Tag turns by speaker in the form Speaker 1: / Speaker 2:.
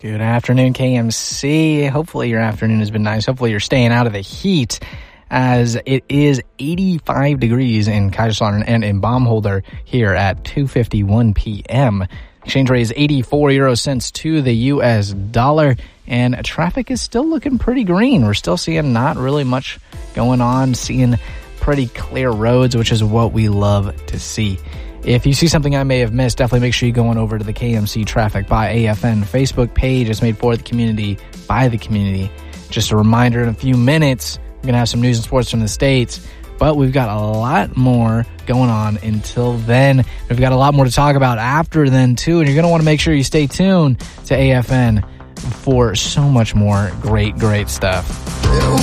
Speaker 1: Good afternoon, KMC. Hopefully your afternoon has been nice. Hopefully you're staying out of the heat, as it is 85 degrees in Kaiserslautern and in Baumholder here at 2:51 p.m. Exchange rate is 84 euro cents to the U.S. dollar, and traffic is still looking pretty green. We're still seeing not really much going on, seeing pretty clear roads, which is what we love to see. If you see something I may have missed, definitely make sure you go on over to the KMC Traffic by AFN Facebook page. It's made for the community, by the community. Just a reminder, in a few minutes, we're going to have some news and sports from the States, but we've got a lot more going on until then. We've got a lot more to talk about after then, too, and you're going to want to make sure you stay tuned to AFN for so much more great stuff.